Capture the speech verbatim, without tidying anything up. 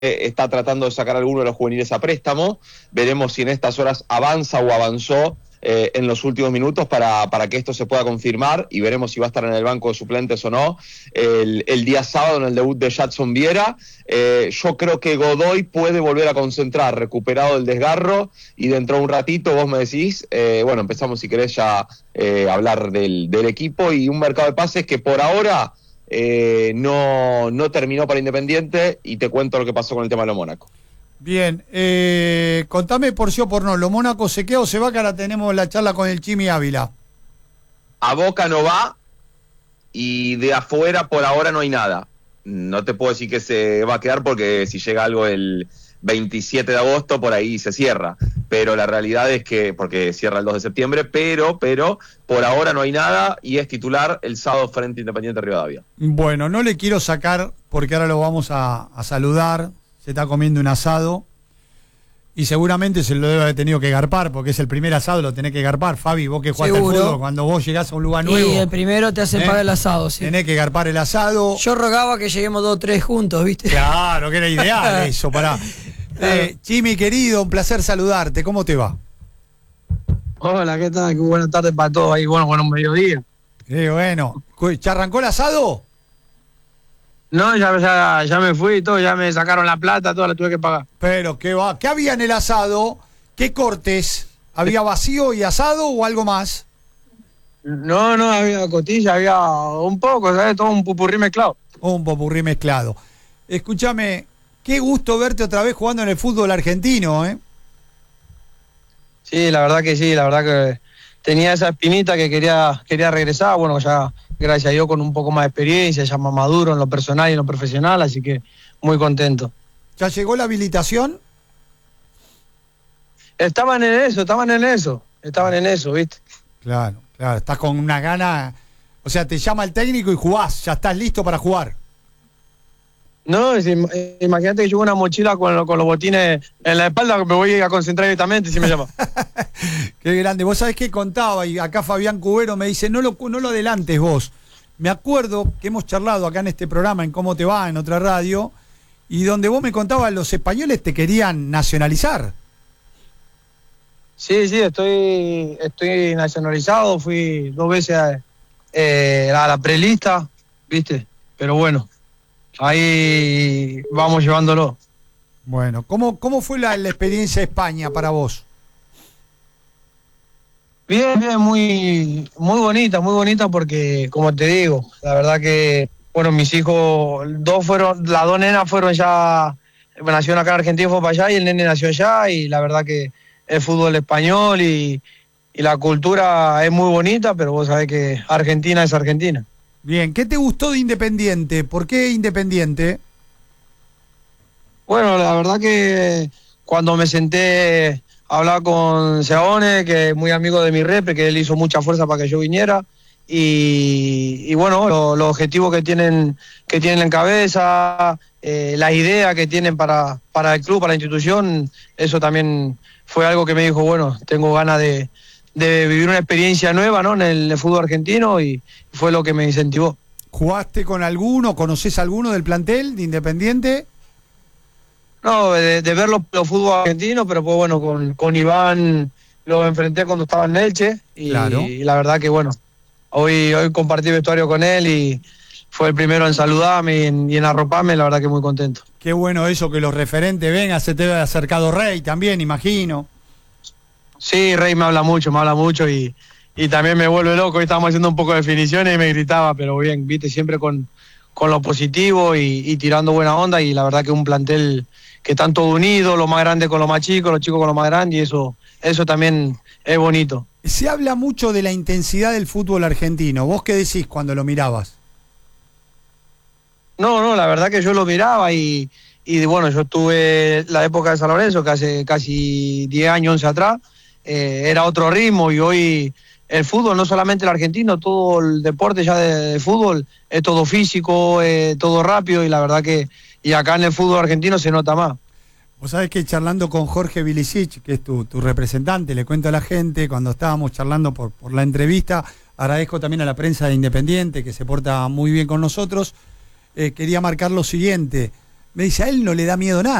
está tratando de sacar a alguno de los juveniles a préstamo. Veremos si en estas horas avanza o avanzó eh, en los últimos minutos para, para que esto se pueda confirmar, y veremos si va a estar en el banco de suplentes o no el, el día sábado en el debut de Jadson Viera. Eh, yo creo que Godoy puede volver a concentrar, recuperado del desgarro, y dentro de un ratito vos me decís, eh, bueno, empezamos si querés ya eh, hablar del, del equipo y un mercado de pases que por ahora Eh, no, no terminó para Independiente, y te cuento lo que pasó con el tema de lo Mónaco. Bien, eh, contame por sí o por no, ¿lo Mónaco se queda o se va? Que ahora tenemos la charla con el Chimi Ávila. A Boca no va, y de afuera por ahora no hay nada. No te puedo decir que se va a quedar, porque si llega algo el veintisiete de agosto, por ahí se cierra. Pero la realidad es que, porque cierra el dos de septiembre, pero, pero por ahora no hay nada, y es titular el sábado frente a Independiente Rivadavia. Bueno, no le quiero sacar, porque ahora lo vamos a, a saludar, se está comiendo un asado, y seguramente se lo debe haber tenido que garpar, porque es el primer asado, lo tenés que garpar. Fabi, vos que jugaste al fútbol, cuando vos llegás a un lugar nuevo, y el primero te hacen ¿eh? pagar el asado, sí. Tenés que garpar el asado. Yo rogaba que lleguemos dos o tres juntos, ¿viste? Claro, que era ideal eso, pará. Eh, Chimi, querido, un placer saludarte, ¿cómo te va? Hola, ¿qué tal? Qué buenas tardes para todos ahí, bueno, buenos mediodía. Eh, bueno, ¿ya arrancó el asado? No, ya, ya, ya me fui y todo, ya me sacaron la plata, toda la tuve que pagar. Pero, ¿qué va? ¿Qué había en el asado? ¿Qué cortes? ¿Había vacío y asado o algo más? No, no, había costilla, había un poco, ¿sabes? Todo un pupurrí mezclado. Un popurrí mezclado. Escúchame, qué gusto verte otra vez jugando en el fútbol argentino, ¿eh? Sí, la verdad que sí, la verdad que tenía esa espinita que quería, quería regresar, bueno, ya gracias a Dios con un poco más de experiencia, ya más maduro en lo personal y en lo profesional, así que muy contento. ¿Ya llegó la habilitación? Estaban en eso, estaban en eso, estaban en eso, ¿viste? Claro, claro, estás con una gana, o sea, te llama el técnico y jugás, ya estás listo para jugar. No, es, imagínate que llevo una mochila con, con los botines en la espalda, que me voy a concentrar directamente si me llama. Qué grande. Vos sabés que contaba, y acá Fabián Cubero me dice, no lo, no lo adelantes vos. Me acuerdo que hemos charlado acá en este programa, en Cómo Te Va, en otra radio, y donde vos me contabas, los españoles te querían nacionalizar. Sí, sí, estoy, estoy nacionalizado, fui dos veces a, eh, a la prelista, ¿viste? Pero bueno, ahí vamos llevándolo. Bueno, ¿cómo, cómo fue la, la experiencia de España para vos? Bien, bien, muy, muy bonita, muy bonita porque, como te digo, la verdad que, bueno, mis hijos, dos fueron, las dos nenas fueron ya, nacieron acá en Argentina, fue para allá, y el nene nació allá, y la verdad que el fútbol español y, y la cultura es muy bonita, pero vos sabés que Argentina es Argentina. Bien, ¿qué te gustó de Independiente? ¿Por qué Independiente? Bueno, la verdad que cuando me senté a hablar con Seone, que es muy amigo de mi repre, que él hizo mucha fuerza para que yo viniera, y, y bueno, los lo objetivos que tienen, que tienen en cabeza, eh, las ideas que tienen para, para el club, para la institución, eso también fue algo que me dijo, bueno, tengo ganas de, de vivir una experiencia nueva, ¿no?, en el, en el fútbol argentino, y fue lo que me incentivó. ¿Jugaste con alguno, conocés alguno del plantel de Independiente? No, de, de ver los, los fútbol argentinos, pero pues bueno, con, con Iván lo enfrenté cuando estaba en Elche, y, claro. y la verdad que bueno, hoy, hoy compartí vestuario con él y fue el primero en saludarme y en, y en arroparme, la verdad que muy contento. Qué bueno eso, que los referentes vengan, se te ha acercado Rey también, imagino. Sí, Rey me habla mucho, me habla mucho y, y también me vuelve loco. Hoy estábamos haciendo un poco de definiciones y me gritaba, pero bien, viste, siempre con, con lo positivo y, y tirando buena onda, y la verdad que un plantel que están todos unidos, los más grandes con los más chicos, los chicos con los más grandes, y eso, eso también es bonito. Se habla mucho de la intensidad del fútbol argentino. ¿Vos qué decís cuando lo mirabas? No, no, la verdad que yo lo miraba y, y bueno, yo estuve la época de San Lorenzo, que hace casi diez años, once atrás, eh, era otro ritmo, y hoy el fútbol, no solamente el argentino, todo el deporte ya de, de fútbol, es todo físico, eh, todo rápido, y la verdad que y acá en el fútbol argentino se nota más. Vos sabés que charlando con Jorge Vilicic, que es tu, tu representante, le cuento a la gente, cuando estábamos charlando por, por la entrevista, agradezco también a la prensa de Independiente, que se porta muy bien con nosotros, eh, quería marcar lo siguiente. me dice, a él no le da miedo nada.